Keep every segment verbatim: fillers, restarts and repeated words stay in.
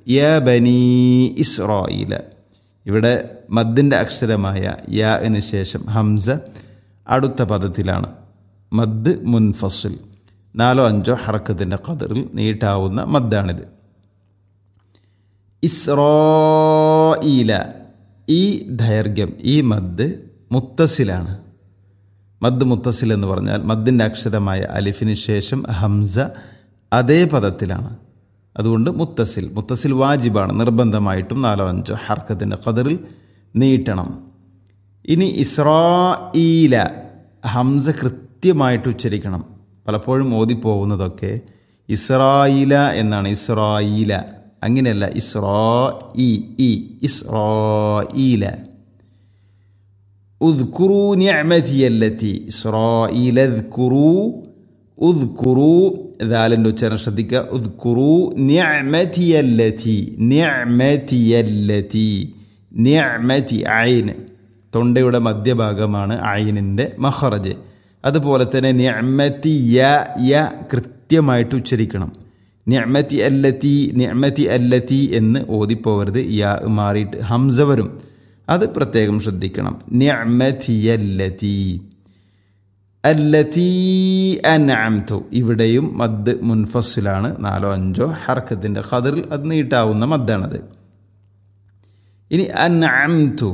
യാ ബനി ഇസ്രായീല. ഇവിടെ മദ്ദിൻ്റെ അക്ഷരമായ യാന് ശേഷം ഹംസ അടുത്ത പദത്തിലാണ്. മദ് മുൻഫസിൽ, നാലോ അഞ്ചോ ഹറക്കത്തിൻ്റെ ഖദറിൽ നീട്ടാവുന്ന മദ്ദാണിത്. ഇസ്രായീല, ഈ ദൈർഘ്യം, ഈ മദ് മുത്തസിലാണ്. മദ് മുത്തസിൽ എന്ന് പറഞ്ഞാൽ മദ്ദിൻ്റെ അക്ഷരമായ അലിഫിന് ശേഷം ഹംസ അതേ പദത്തിലാണ്. അതുകൊണ്ട് മുത്തസിൽ. മുത്തസിൽ വാജിബാണ്, നിർബന്ധമായിട്ടും നാലോ അഞ്ചോ ഹർക്കത്തിൻ്റെ ഖദറിൽ നീട്ടണം. ഇനി ഇസ്രായീല, ഹംസ കൃത്യമായിട്ട് ഉച്ചരിക്കണം. പലപ്പോഴും ഓതിപ്പോകുന്നതൊക്കെ ഇസ്രായീല എന്നാണ്, ഇസ്രായീല. അങ്ങനെയല്ല, ഇസ്രായി ഇ ഇസ്രായീല. ഉദ്കുറൂ നിഅമതിയല്ലതി, ഇസ്രായീല ഉദ്കുറൂ, ഉദ്കുറൂ ദാലിൻ്റെ ഉച്ചാരണം ശ്രദ്ധിക്കുക. ഉദ്കുറൂ നിഅമതിയല്ലതി, നിഅമതിയല്ലതി, നിഅമതി ഐൻ, തൊണ്ടയുടെ മധ്യഭാഗമാണ് ഐനിൻ്റെ മഖറജ്. അതുപോലെ തന്നെ നിഅമതി യ, യ കൃത്യമായിട്ട് ഉച്ചരിക്കണം. നിഅമതി അല്ലതി, നിഅമതി അല്ലതി എന്ന് ഓതിപ്പോവരുത്, യാ മാറിയിട്ട് ഹംസ വരും. അത് പ്രത്യേകം ശ്രദ്ധിക്കണം. നിഅമതിയല്ലതി, അല്ലതി അൻഅംതു, ഇവിടെയും മദ് മുൻഫസിലാണ്. നാലോ അഞ്ചോ ഹർക്കത്തിൻ്റെ ഖദറിൽ അത് നീട്ടാവുന്ന മദ്ദാണത്. ഇനി അൻഅംതു,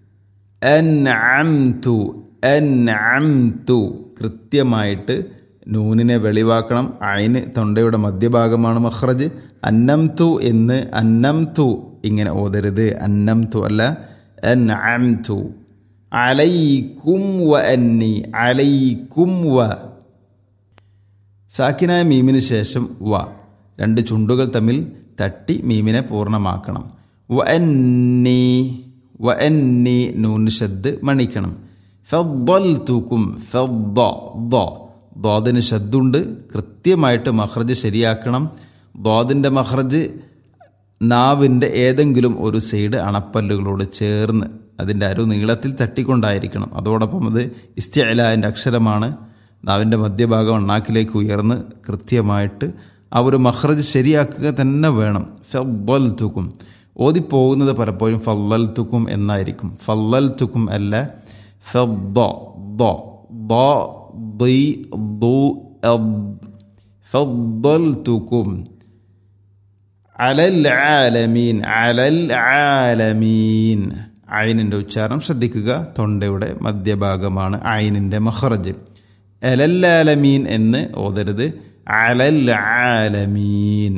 അൻഅംതു, അൻഅംതു കൃത്യമായിട്ട് നൂനിനെ വെളിവാക്കണം. ഐന് തൊണ്ടയുടെ മധ്യഭാഗമാണ് മഖ്റജ്. അന്നംതു എന്ന് അന്നംതു ഇങ്ങനെ ഓതരുത്. അന്നംതു അല്ല, അൻഅംതു. അലൈക്കും വ അന്നി, അലൈക്കും വ, സാക്കിനായ മീമിന് ശേഷം വ, രണ്ട് ചുണ്ടുകൾ തമ്മിൽ തട്ടി മീമിനെ പൂർണ്ണമാക്കണം. വ അന്നി, വ അന്നി നൂൻ ഷദ് മണിക്കണം. ഫദ്ദൽതുകും, ഫദ്ദ ദ, ദ്വാദിന് ഷദ്ദുണ്ട്, കൃത്യമായിട്ട് മഖ്റജ് ശരിയാക്കണം. ദ്വാദിൻ്റെ മഖ്റജ് നാവിൻ്റെ ഏതെങ്കിലും ഒരു സൈഡ് അണപ്പല്ലുകളോട് ചേർന്ന് അതിൻ്റെ അരു നീളത്തിൽ തട്ടിക്കൊണ്ടായിരിക്കണം. അതോടൊപ്പം അത് ഇസ്തിഅലാൻ്റെ അക്ഷരമാണ്. നാവിൻ്റെ മധ്യഭാഗം അണ്ണാക്കിലേക്ക് ഉയർന്ന് കൃത്യമായിട്ട് ആ ഒരു മഖ്റജ് ശരിയാക്കുക തന്നെ വേണം. ഫദ്ദൽതുകും ഓതിപ്പോകുന്നത് പലപ്പോഴും ഫല്ലൽതുകും എന്നായിരിക്കും. ഫല്ലൽതുകും അല്ല, ഫദ്ദ ദ ദ ദി ദു അദ്, ഫദ്ദൽതുകും അലൽ ആലമീൻ, അലൽ ആലമീൻ. ഐനിൻ്റെ ഉച്ചാരണം ശ്രദ്ധിക്കുക. തൊണ്ടയുടെ മധ്യഭാഗമാണ് ഐനിൻ്റെ മഖ്റജ്. അലൽ ആലമീൻ എന്ന് ഓതരുത്, അലൽ ആലമീൻ.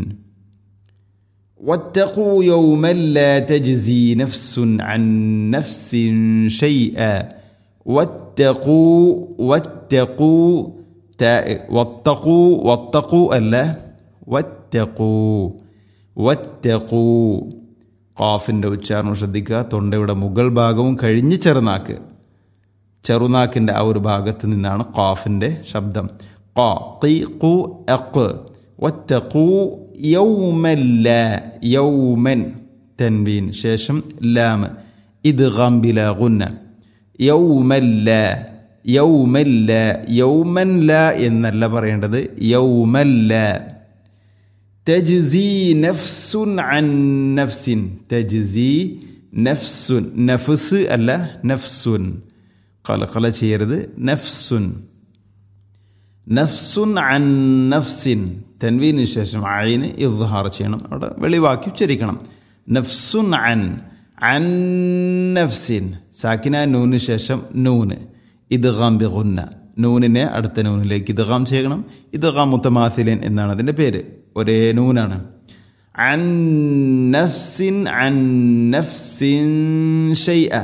വത്തഖൂ യൗമൻ ലാ തജ്സി നഫ്സുൻ അൻ നഫ്സിൻ ഷൈഅ. വത്തഖൂ, വത്തഖൂ, വത്തഖൂ, വത്തഖൂ അല്ല, വത്തഖൂ, വത്തഖൂ. ഖാഫിൻ്റെ ഉച്ചാരണം ശ്രദ്ധിക്കുക. തൊണ്ടയുടെ മുകൾ ഭാഗവും കഴിഞ്ഞ് ചെറുനാക്ക്, ചെറുനാക്കിൻ്റെ ആ ഒരു ഭാഗത്ത് നിന്നാണ് ഖാഫിൻ്റെ ശബ്ദം. ഖ ഖി ഖു അഖ്. വത്തഖൂ യൗമൻ ലാ, യൗമൻ തൻവീൻ ശേഷം ലാം, ഇദ്ഗാം ബിലാ ഗുന്ന. യൗമൻ ലാ, യൗമൻ ലാ, യൗമൻ ലാ എന്നല്ല പറയേണ്ടത്, യൗമൻ ലാ. തജ്സി നഫ്സുൻ അൻ നഫ്സിൻ, തജ്സി നഫ്സുൻ, നഫ്സ് അല്ല നഫ്സുൻ, ഖലഖല ചെയ്യരുത്, നഫ്സുൻ. നഫ്സുൻ അൻ നഫ്സിൻ, തൻവീന് ശേഷം ഐന് ഇദ്ഹാർ ചെയ്യണം, അവിടെ വെളിവാക്കി ഉച്ചരിക്കണം. നഫ്സുൻ അൻ, അൻ നഫ്സിൻ, സാക്കിന നൂന് ശേഷം നൂന്, ഇദ്ഗാം ബിഗുന്ന, നൂനിനെ അടുത്ത നൂനിലേക്ക് ഇദ്ഗാം ചെയ്യണം. ഇദ്ഗാം മുതമാസിലിൻ എന്നാണ് അതിൻ്റെ പേര്, ഒരേ നൂനാണ്. അൻ നഫ്സിൻ, അൻ നഫ്സിൻ ഷൈഅ.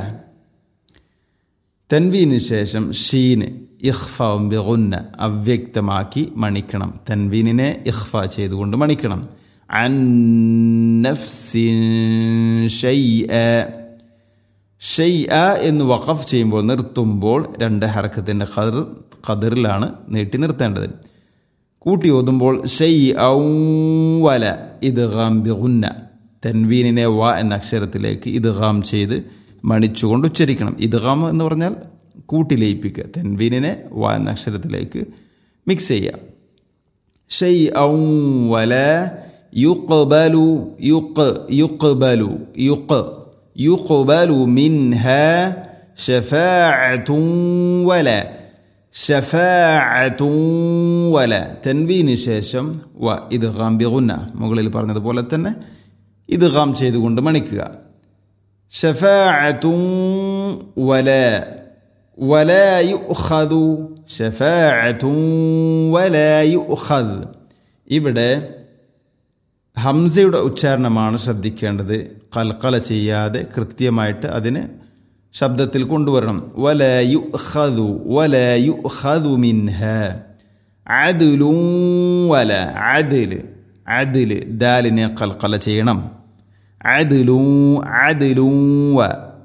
തൻവീന് ശേഷം ഷീന് ഇഖ്ഫാഉം ബിഗുന്ന, അവ്യക്തമാക്കി മണിക്കണം. തൻവീനിനെ ഇഖ്ഫ ചെയ്തുകൊണ്ട് മണിക്കണം. അൻ നഫ്സിൻ ഷൈഅ. ഷൈഅ എന്ന് വഖഫ് ചെയ്യുമ്പോൾ, നിർത്തുമ്പോൾ രണ്ട് ഹർക്കത്തിൻ്റെ ഖദർ ഖദറിലാണ് നീട്ടി നിർത്തേണ്ടത്. കൂട്ടി ഓതുമ്പോൾ ഷൈഅൻ വല, ഇദ്ഗാം ബിഗുന്ന, തൻവീനിനെ വ എന്ന അക്ഷരത്തിലേക്ക് ഇദ്ഗാം ചെയ്ത് മണിച്ചുകൊണ്ട് ഉച്ചരിക്കണം. ഇദ്ഗാം എന്ന് പറഞ്ഞാൽ കൂട്ടി ലയിപ്പിക്കുക, തൻവീനിനെ വ എന്ന അക്ഷരത്തിലേക്ക് മിക്സ് ചെയ്യുക. ഷൈഅൻ വല യുഖ്ബലു യുഖ് യുഖ്ബലു യുഖ് യുഖ്ബലു മിൻഹ ശഫാഅത്തുൻ വല ശഫാഅത്തുൻ വല തൻവീന് ശേഷം വ ഇദ്ഗാം ബിഗുന്ന മുകളിൽ പറഞ്ഞതുപോലെ തന്നെ ഇദ്ഗാം ചെയ്തുകൊണ്ട് മണിക്കുക. ശഫാഅത്തുൻ വല വലാ യുഖദു ശഫാഅത്തുൻ വലാ യുഖദ്. ഇവിടെ ഹംസയുടെ ഉച്ചാരണമാണ് ശ്രദ്ധിക്കേണ്ടത്. ഖൽഖല ചെയ്യാതെ കൃത്യമായിട്ട് അതിന് ശബ്ദത്തിൽ കൊണ്ടുവരണം. വലാ യുഖദു വലാ യുഖദു മിൻഹ അദ്ലു വല അദ്ൽ അദ്ൽ ദാലിനെ ഖൽഖല ചെയ്യണം. അദ്ലു അദ്ലു വ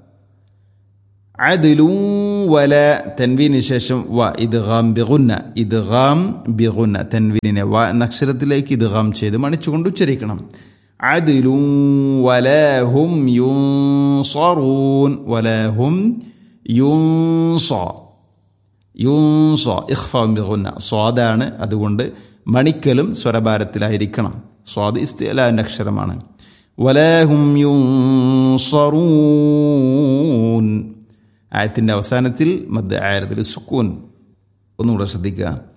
അദ്ലു വല തൻവീന് ശേഷം വ ഇദ്ഗാം ബിഗുന്ന ഇദ്ഗാം ബിഗുന്ന തൻവീനിനെ വ എന്ന അക്ഷരത്തിലേക്ക് ഇദ്ഗാം ചെയ്ത് മണിച്ചുകൊണ്ട് ഉച്ചരിക്കണം. അദ്ലു വലഹും യുൻസറൂൻ വലഹും യുൻസ യുൻസ ഇഖ്ഫാം ബിഗുന്ന സ്വാദാണ്, അതുകൊണ്ട് മണിക്കലും സ്വരഭാരത്തിലായിരിക്കണം. സ്വാദ് ഇസ്തിഅലാന്റെ അക്ഷരമാണ്. വലഹും യുൻസറൂൻ ആയത്തിൻ്റെ അവസാനത്തിൽ മദ് ആയത്തിൽ സുക്കൂൻ. ഒന്നുകൂടെ ശ്രദ്ധിക്കുക.